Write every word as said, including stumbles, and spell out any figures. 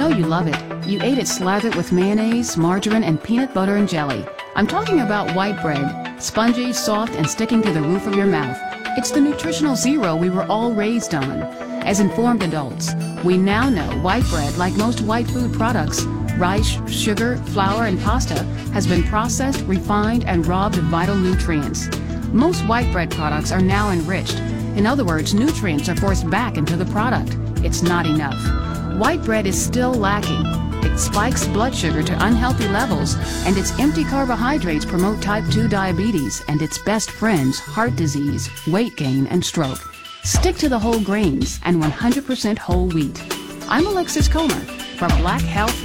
know you love it. You ate it slathered with mayonnaise, margarine, and peanut butter and jelly. I'm talking about white bread, spongy, soft, and sticking to the roof of your mouth. It's the nutritional zero we were all raised on. As informed adults, we now know white bread, like most white food products, rice, sugar, flour, and pasta, has been processed, refined, and robbed of vital nutrients. Most white bread products are now enriched. In other words, nutrients are forced back into the product. It's not enough. White bread is still lacking. It spikes blood sugar to unhealthy levels, and its empty carbohydrates promote type two diabetes and its best friends, heart disease, weight gain, and stroke. Stick to the whole grains and one hundred percent whole wheat. I'm Alexis Comer for Black Health